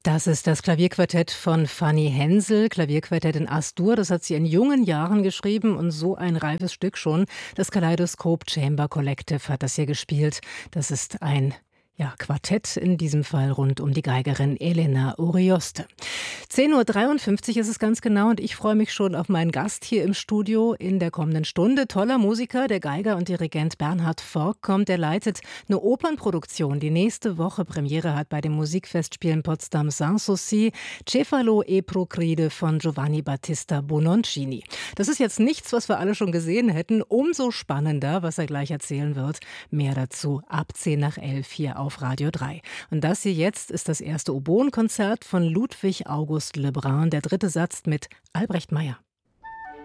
Das ist das Klavierquartett von Fanny Hensel, Klavierquartett in As-Dur. Das hat sie in jungen Jahren geschrieben und so ein reifes Stück schon. Das Kaleidoskop Chamber Collective hat das hier gespielt. Das ist ein Quartett, in diesem Fall rund um die Geigerin Elena Urioste. 10:53 Uhr ist es ganz genau und ich freue mich schon auf meinen Gast hier im Studio in der kommenden Stunde. Toller Musiker, der Geiger und Dirigent Bernhard Forck kommt. Er leitet eine Opernproduktion, die nächste Woche Premiere hat bei den Musikfestspielen Potsdam Sanssouci, Cefalo e Procride von Giovanni Battista Bononcini. Das ist jetzt nichts, was wir alle schon gesehen hätten. Umso spannender, was er gleich erzählen wird. Mehr dazu ab 10:11 hier auf Radio 3. Und das hier jetzt ist das erste Oboenkonzert von Ludwig August Lebrun, der dritte Satz mit Albrecht Meyer.